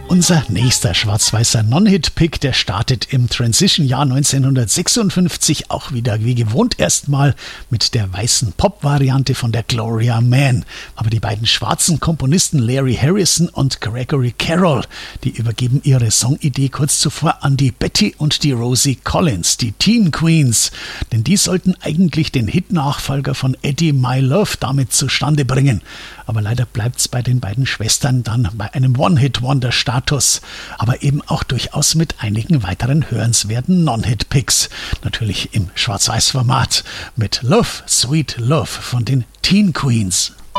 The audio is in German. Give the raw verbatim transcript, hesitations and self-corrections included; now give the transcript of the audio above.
Unser nächster schwarz-weißer Non-Hit-Pick, der startet im Transition-Jahr neunzehnhundertsechsundfünfzig, auch wieder wie gewohnt erstmal mit der weißen Pop-Variante von der Gloria Mann. Aber die beiden schwarzen Komponisten Larry Harrison und Gregory Carroll, die übergeben ihre Songidee kurz zuvor an die Betty und die Rosie Collins, die Teen Queens. Denn die sollten eigentlich den Hit-Nachfolger von Eddie My Love damit zustande bringen. Aber leider bleibt's bei den beiden Schwestern dann bei einem One-Hit-Wonder-Status, aber eben auch durchaus mit einigen weiteren hörenswerten Non-Hit-Picks. Natürlich im Schwarz-Weiß-Format mit Love, Sweet Love von den Teen Queens.